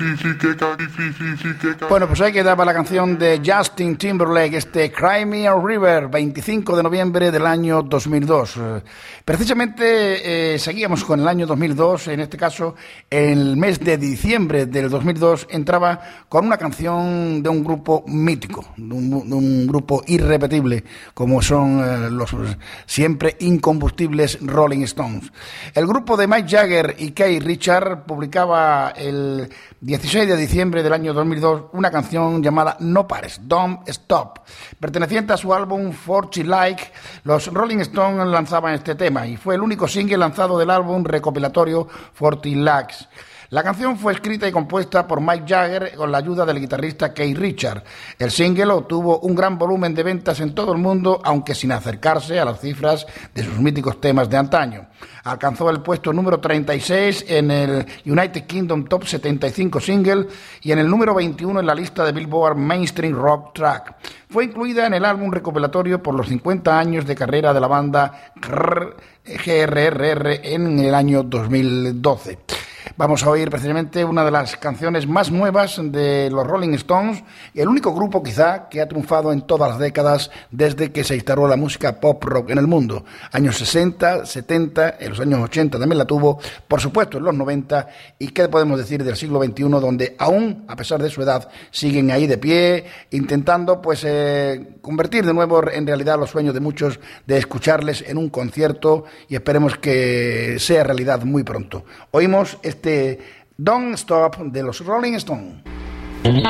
Bueno, pues ahí quedaba la canción de Justin Timberlake, Cry Me a River, 25 de noviembre del año 2002. Precisamente seguíamos con el año 2002, en este caso, el mes de diciembre del 2002 entraba con una canción de un grupo mítico, de un grupo irrepetible, como son los siempre incombustibles Rolling Stones. El grupo de Mick Jagger y Keith Richards publicaba el 16 de diciembre del año 2002 una canción llamada No Pares, Don't Stop. Perteneciente a su álbum 40 Like, los Rolling Stones lanzaban este tema y fue el único single lanzado del álbum recopilatorio 40 Likes. La canción fue escrita y compuesta por Mick Jagger con la ayuda del guitarrista Keith Richards. El single obtuvo un gran volumen de ventas en todo el mundo, aunque sin acercarse a las cifras de sus míticos temas de antaño. Alcanzó el puesto número 36 en el United Kingdom Top 75 Single y en el número 21 en la lista de Billboard Mainstream Rock Track. Fue incluida en el álbum recopilatorio por los 50 años de carrera de la banda GRRR en el año 2012. Vamos a oír precisamente una de las canciones más nuevas de los Rolling Stones, el único grupo quizá que ha triunfado en todas las décadas desde que se instaló la música pop rock en el mundo. Años 60, 70, en los años 80 también la tuvo, por supuesto en los 90, y qué podemos decir del siglo XXI, donde aún, a pesar de su edad, siguen ahí de pie, intentando pues convertir de nuevo en realidad los sueños de muchos de escucharles en un concierto, y esperemos que sea realidad muy pronto. Oímos Don't Stop de los Rolling Stones.